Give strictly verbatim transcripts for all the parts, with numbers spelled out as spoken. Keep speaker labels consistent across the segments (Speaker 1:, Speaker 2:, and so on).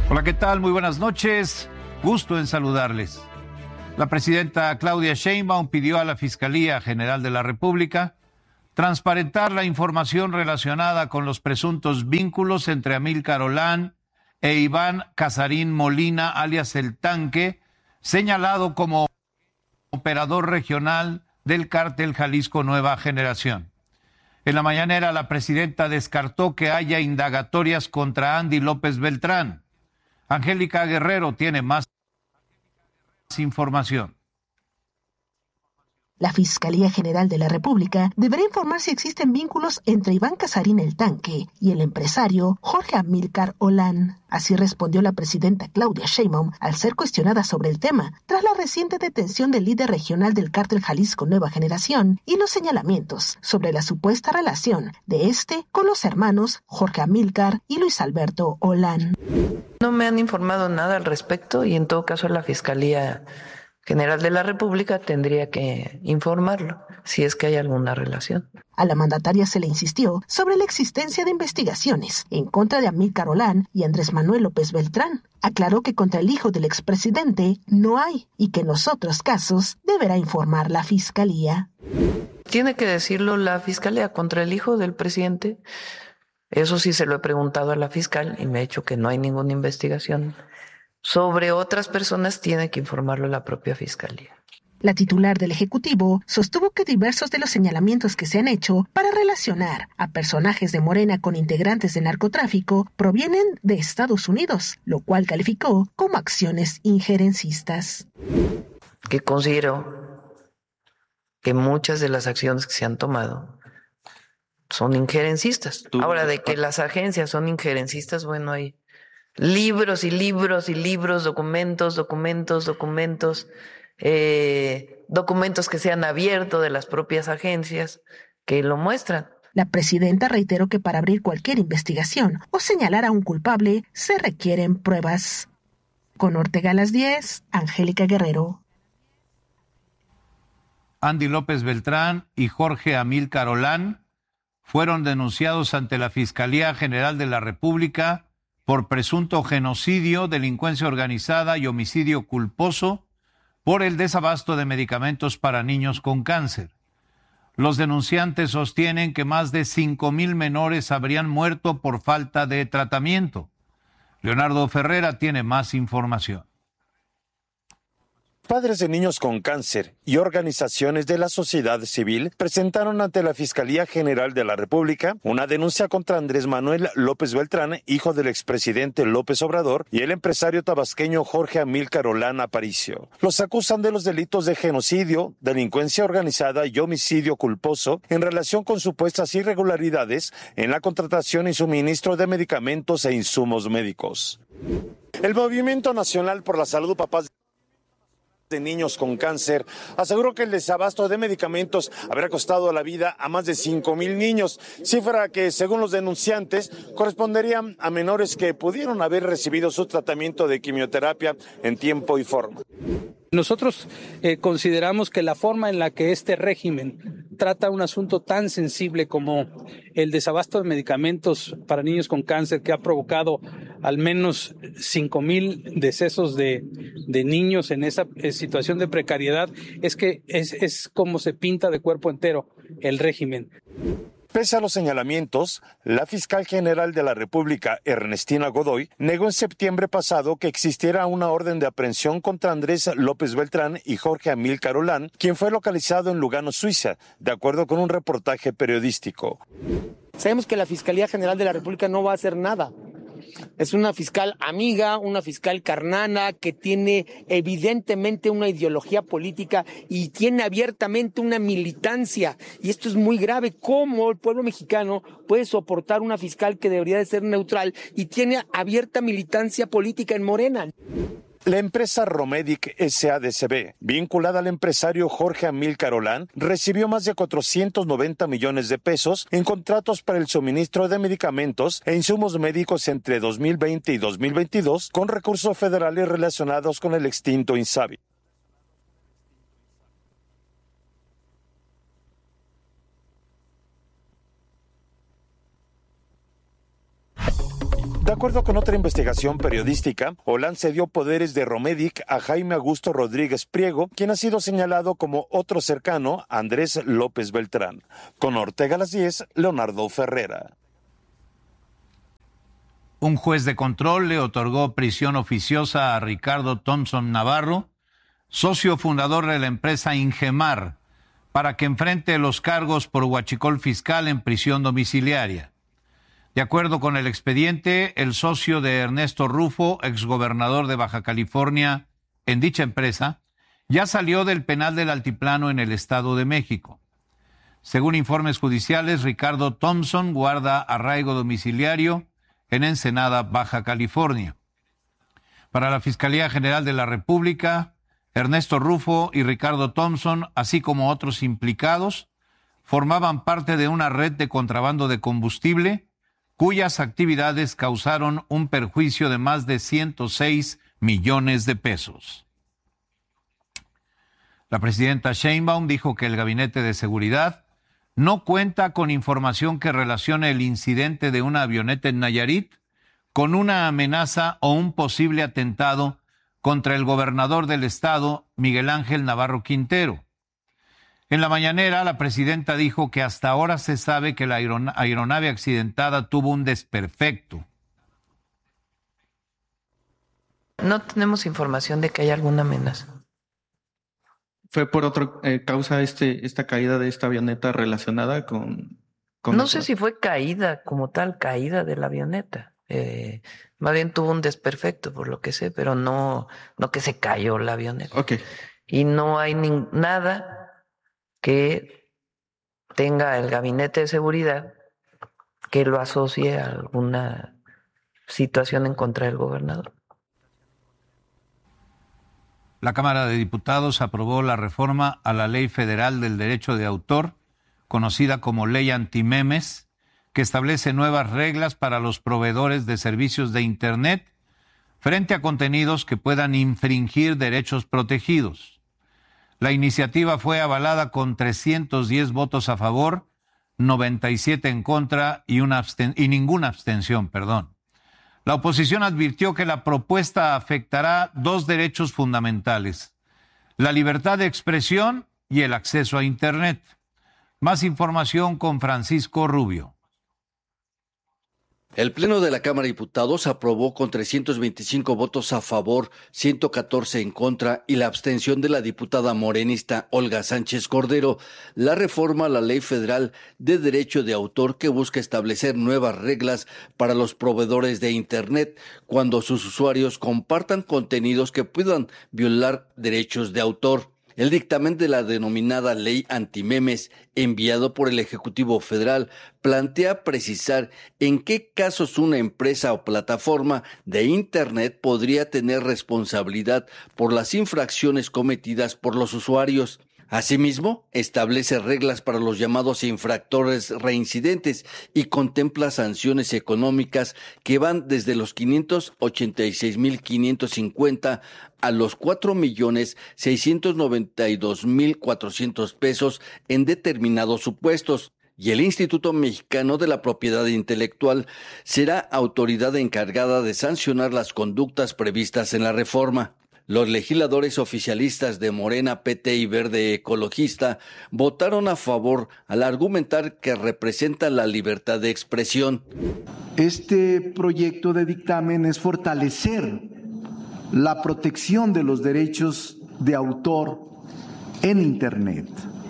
Speaker 1: Hola, ¿qué tal? Muy buenas noches. Gusto en saludarles. La presidenta Claudia Sheinbaum pidió a la Fiscalía General de la República transparentar la información relacionada con los presuntos vínculos entre Amílcar Olán e Iván Casarín Molina, alias El Tanque, señalado como operador regional del cártel Jalisco Nueva Generación. En la mañanera, la presidenta descartó que haya indagatorias contra Andy López Beltrán. Angélica Guerrero tiene más información.
Speaker 2: La Fiscalía General de la República deberá informar si existen vínculos entre Iván Casarín El Tanque y el empresario Jorge Amílcar Olán. Así respondió la presidenta Claudia Sheinbaum al ser cuestionada sobre el tema, tras la reciente detención del líder regional del cártel Jalisco Nueva Generación y los señalamientos sobre la supuesta relación de este con los hermanos Jorge Amílcar y Luis Alberto Olán.
Speaker 3: No me han informado nada al respecto y en todo caso la Fiscalía General de la República tendría que informarlo si es que hay alguna relación.
Speaker 2: A la mandataria se le insistió sobre la existencia de investigaciones en contra de Amílcar Olán y Andrés Manuel López Beltrán. Aclaró que contra el hijo del expresidente no hay y que en los otros casos deberá informar la Fiscalía.
Speaker 3: Tiene que decirlo la Fiscalía contra el hijo del presidente. Eso sí se lo he preguntado a la fiscal y me ha dicho que no hay ninguna investigación. Sobre otras personas tiene que informarlo la propia Fiscalía.
Speaker 2: La titular del Ejecutivo sostuvo que diversos de los señalamientos que se han hecho para relacionar a personajes de Morena con integrantes de narcotráfico provienen de Estados Unidos, lo cual calificó como acciones injerencistas.
Speaker 3: Que considero que muchas de las acciones que se han tomado son injerencistas. Ahora, de que las agencias son injerencistas, bueno, hay libros y libros y libros, documentos, documentos, documentos, eh, documentos que se han abierto de las propias agencias que lo muestran.
Speaker 2: La presidenta reiteró que para abrir cualquier investigación o señalar a un culpable se requieren pruebas. Con Ortega a las diez, Angélica Guerrero.
Speaker 1: Andy López Beltrán y Jorge Amílcar Olán fueron denunciados ante la Fiscalía General de la República por presunto genocidio, delincuencia organizada y homicidio culposo por el desabasto de medicamentos para niños con cáncer. Los denunciantes sostienen que más de cinco mil menores habrían muerto por falta de tratamiento. Leonardo Ferrera tiene más información.
Speaker 4: Padres de niños con cáncer y organizaciones de la sociedad civil presentaron ante la Fiscalía General de la República una denuncia contra Andrés Manuel López Beltrán, hijo del expresidente López Obrador, y el empresario tabasqueño Jorge Amílcar Olán Aparicio. Los acusan de los delitos de genocidio, delincuencia organizada y homicidio culposo en relación con supuestas irregularidades en la contratación y suministro de medicamentos e insumos médicos. El Movimiento Nacional por la Salud Papás de Niños con Cáncer aseguró que el desabasto de medicamentos habrá costado la vida a más de cinco mil niños, cifra que, según los denunciantes, correspondería a menores que pudieron haber recibido su tratamiento de quimioterapia en tiempo y forma.
Speaker 5: Nosotros eh, consideramos que la forma en la que este régimen trata un asunto tan sensible como el desabasto de medicamentos para niños con cáncer, que ha provocado al menos cinco mil decesos de, de niños en esa eh, situación de precariedad, es que es, es como se pinta de cuerpo entero el régimen.
Speaker 4: Pese a los señalamientos, la fiscal general de la República, Ernestina Godoy, negó en septiembre pasado que existiera una orden de aprehensión contra Andrés López Beltrán y Jorge Amílcar Olán, quien fue localizado en Lugano, Suiza, de acuerdo con un reportaje periodístico.
Speaker 6: Sabemos que la Fiscalía General de la República no va a hacer nada. Es una fiscal amiga, una fiscal carnana que tiene evidentemente una ideología política y tiene abiertamente una militancia. Y esto es muy grave. ¿Cómo el pueblo mexicano puede soportar una fiscal que debería de ser neutral y tiene abierta militancia política en Morena?
Speaker 4: La empresa Romedic S A D C B, vinculada al empresario Jorge Amílcar Olán, recibió más de cuatrocientos noventa millones de pesos en contratos para el suministro de medicamentos e insumos médicos entre dos mil veinte y dos mil veintidós con recursos federales relacionados con el extinto INSABI. De acuerdo con otra investigación periodística, Ollán cedió poderes de Romedic a Jaime Augusto Rodríguez Priego, quien ha sido señalado como otro cercano a Andrés López Beltrán. Con Ortega a las diez, Leonardo Ferrera.
Speaker 1: Un juez de control le otorgó prisión oficiosa a Ricardo Thompson Navarro, socio fundador de la empresa Ingemar, para que enfrente los cargos por huachicol fiscal en prisión domiciliaria. De acuerdo con el expediente, el socio de Ernesto Rufo, exgobernador de Baja California, en dicha empresa, ya salió del penal del Altiplano en el Estado de México. Según informes judiciales, Ricardo Thompson guarda arraigo domiciliario en Ensenada, Baja California. Para la Fiscalía General de la República, Ernesto Rufo y Ricardo Thompson, así como otros implicados, formaban parte de una red de contrabando de combustible cuyas actividades causaron un perjuicio de más de ciento seis millones de pesos. La presidenta Sheinbaum dijo que el Gabinete de Seguridad no cuenta con información que relacione el incidente de una avioneta en Nayarit con una amenaza o un posible atentado contra el gobernador del estado, Miguel Ángel Navarro Quintero. En la mañanera, la presidenta dijo que hasta ahora se sabe que la aeronave accidentada tuvo un desperfecto.
Speaker 3: No tenemos información de que haya alguna amenaza.
Speaker 7: ¿Fue por otra eh, causa este, esta caída de esta avioneta relacionada con...? con
Speaker 3: no
Speaker 7: eso?
Speaker 3: sé si fue caída como tal, caída de la avioneta. Eh, más bien tuvo un desperfecto, por lo que sé, pero no, no que se cayó la avioneta.
Speaker 7: Okay.
Speaker 3: Y no hay ni, nada que tenga el Gabinete de Seguridad que lo asocie a alguna situación en contra del gobernador.
Speaker 1: La Cámara de Diputados aprobó la reforma a la Ley Federal del Derecho de Autor, conocida como Ley Antimemes, que establece nuevas reglas para los proveedores de servicios de Internet frente a contenidos que puedan infringir derechos protegidos. La iniciativa fue avalada con trescientos diez votos a favor, noventa y siete en contra y, una absten- y ninguna abstención, perdón. La oposición advirtió que la propuesta afectará dos derechos fundamentales: la libertad de expresión y el acceso a Internet. Más información con Francisco Rubio.
Speaker 8: El Pleno de la Cámara de Diputados aprobó con trescientos veinticinco votos a favor, ciento catorce en contra y la abstención de la diputada morenista Olga Sánchez Cordero la reforma a la Ley Federal de Derecho de Autor, que busca establecer nuevas reglas para los proveedores de Internet cuando sus usuarios compartan contenidos que puedan violar derechos de autor. El dictamen de la denominada Ley Antimemes, enviado por el Ejecutivo Federal, plantea precisar en qué casos una empresa o plataforma de Internet podría tener responsabilidad por las infracciones cometidas por los usuarios. Asimismo, establece reglas para los llamados infractores reincidentes y contempla sanciones económicas que van desde los quinientos ochenta y seis mil quinientos cincuenta a los cuatro millones seiscientos noventa y dos mil cuatrocientos pesos en determinados supuestos. Y el Instituto Mexicano de la Propiedad Intelectual será autoridad encargada de sancionar las conductas previstas en la reforma. Los legisladores oficialistas de Morena, P T y Verde Ecologista votaron a favor al argumentar que representan la libertad de expresión.
Speaker 9: Este proyecto de dictamen es fortalecer la protección de los derechos de autor en Internet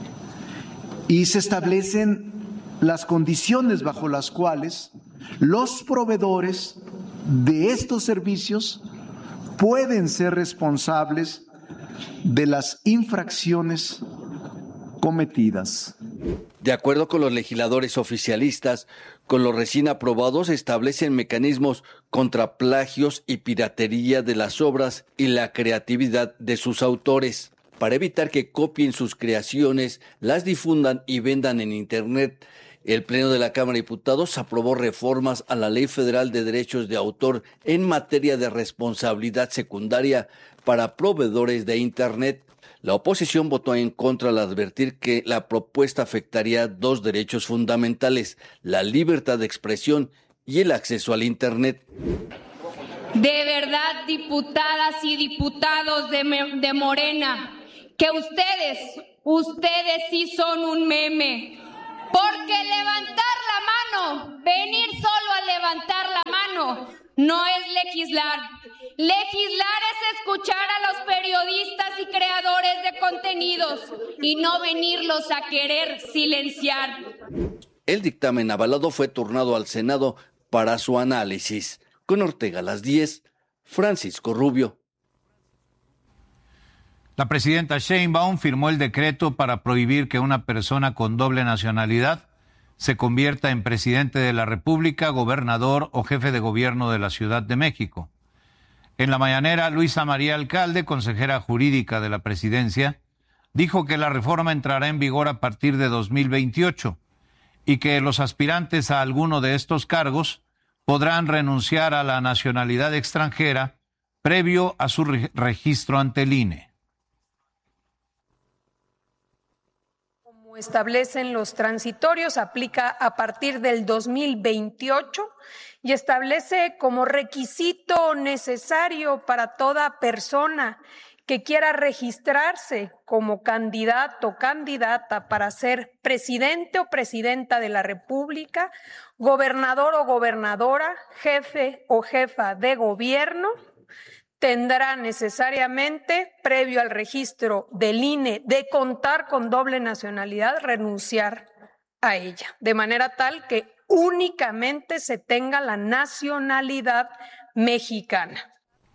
Speaker 9: y se establecen las condiciones bajo las cuales los proveedores de estos servicios pueden ser responsables de las infracciones cometidas.
Speaker 8: De acuerdo con los legisladores oficialistas, con los recién aprobados se establecen mecanismos contra plagios y piratería de las obras y la creatividad de sus autores, para evitar que copien sus creaciones, las difundan y vendan en Internet. El Pleno de la Cámara de Diputados aprobó reformas a la Ley Federal de Derechos de Autor en materia de responsabilidad secundaria para proveedores de Internet. La oposición votó en contra al advertir que la propuesta afectaría dos derechos fundamentales, la libertad de expresión y el acceso al Internet.
Speaker 10: De verdad, diputadas y diputados de, de Morena, que ustedes, ustedes sí son un meme. Porque levantar la mano, venir solo a levantar la mano, no es legislar. Legislar es escuchar a los periodistas y creadores de contenidos y no venirlos a querer silenciar.
Speaker 8: El dictamen avalado fue turnado al Senado para su análisis. Con Ortega a las diez, Francisco Rubio.
Speaker 1: La presidenta Sheinbaum firmó el decreto para prohibir que una persona con doble nacionalidad se convierta en presidente de la República, gobernador o jefe de gobierno de la Ciudad de México. En la mañanera, Luisa María Alcalde, consejera jurídica de la presidencia, dijo que la reforma entrará en vigor a partir de dos mil veintiocho y que los aspirantes a alguno de estos cargos podrán renunciar a la nacionalidad extranjera previo a su re- registro ante el I N E.
Speaker 11: Como establecen los transitorios, aplica a partir del dos mil veintiocho y establece como requisito necesario para toda persona que quiera registrarse como candidato o candidata para ser presidente o presidenta de la República, gobernador o gobernadora, jefe o jefa de gobierno, tendrá necesariamente, previo al registro del I N E de contar con doble nacionalidad, renunciar a ella, de manera tal que únicamente se tenga la nacionalidad mexicana.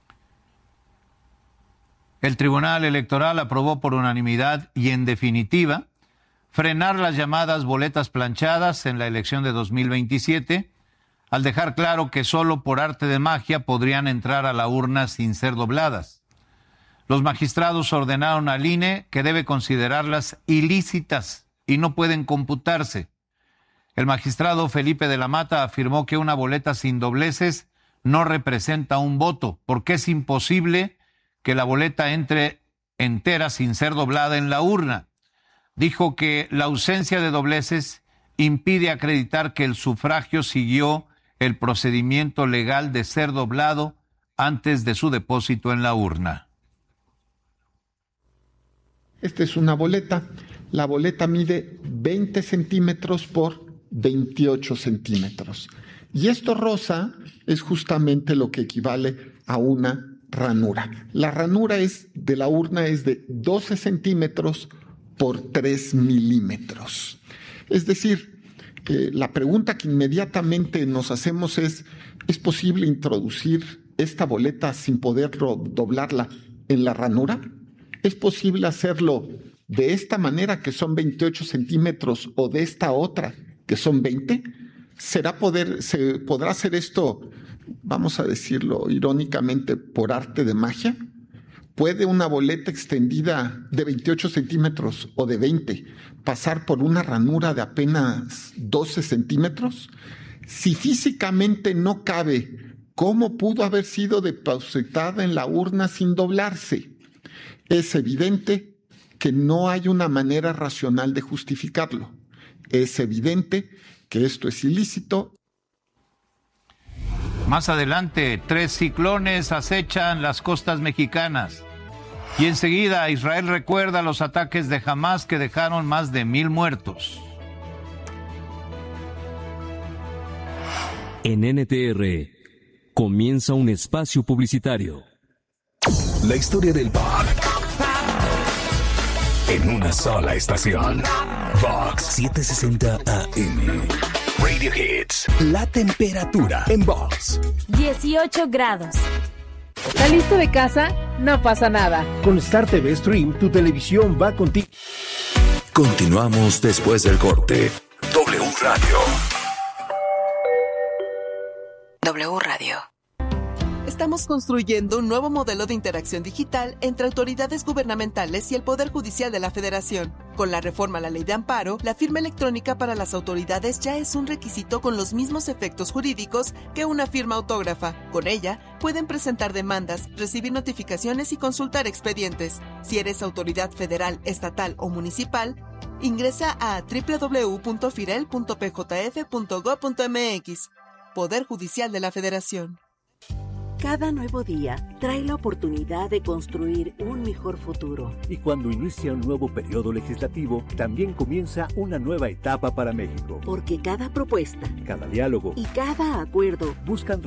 Speaker 1: El Tribunal Electoral aprobó por unanimidad y en definitiva frenar las llamadas boletas planchadas en la elección de dos mil veintisiete, al dejar claro que solo por arte de magia podrían entrar a la urna sin ser dobladas. Los magistrados ordenaron al I N E que debe considerarlas ilícitas y no pueden computarse. El magistrado Felipe de la Mata afirmó que una boleta sin dobleces no representa un voto, porque es imposible que la boleta entre entera sin ser doblada en la urna. Dijo que la ausencia de dobleces impide acreditar que el sufragio siguió el procedimiento legal de ser doblado antes de su depósito en la urna.
Speaker 12: Esta es una boleta. La boleta mide veinte centímetros por veintiocho centímetros. Y esto rosa es justamente lo que equivale a una ranura. La ranura es de la urna es de doce centímetros por tres milímetros. Es decir, eh, la pregunta que inmediatamente nos hacemos es, ¿es posible introducir esta boleta sin poder doblarla en la ranura? ¿Es posible hacerlo de esta manera, que son veintiocho centímetros, o de esta otra, que son veinte? ¿Será poder, se podrá hacer esto, vamos a decirlo irónicamente, por arte de magia? ¿Puede una boleta extendida de veintiocho centímetros o de veinte pasar por una ranura de apenas doce centímetros? Si físicamente no cabe, ¿cómo pudo haber sido depositada en la urna sin doblarse? Es evidente que no hay una manera racional de justificarlo. Es evidente que esto es ilícito.
Speaker 1: Más adelante, tres ciclones acechan las costas mexicanas. Y enseguida, Israel recuerda los ataques de Hamás que dejaron más de mil muertos.
Speaker 13: En N T R comienza un espacio publicitario.
Speaker 14: La historia del pop en una sola estación. Vox setecientos sesenta A M. Radio Hits. La temperatura en Vox.
Speaker 15: dieciocho grados. ¿Saliste de casa? No pasa nada.
Speaker 16: Con Star T V Stream, tu televisión va contigo.
Speaker 14: Continuamos después del corte. W Radio.
Speaker 17: W Radio.
Speaker 18: Estamos construyendo un nuevo modelo de interacción digital entre autoridades gubernamentales y el Poder Judicial de la Federación. Con la reforma a la Ley de Amparo, la firma electrónica para las autoridades ya es un requisito con los mismos efectos jurídicos que una firma autógrafa. Con ella, pueden presentar demandas, recibir notificaciones y consultar expedientes. Si eres autoridad federal, estatal o municipal, ingresa a doble u doble u doble u punto firel punto p j f punto gob punto m x. Poder Judicial de la Federación.
Speaker 19: Cada nuevo día trae la oportunidad de construir un mejor futuro.
Speaker 20: Y cuando inicia un nuevo periodo legislativo, también comienza una nueva etapa para México.
Speaker 19: Porque cada propuesta,
Speaker 20: cada diálogo
Speaker 19: y cada acuerdo
Speaker 20: buscan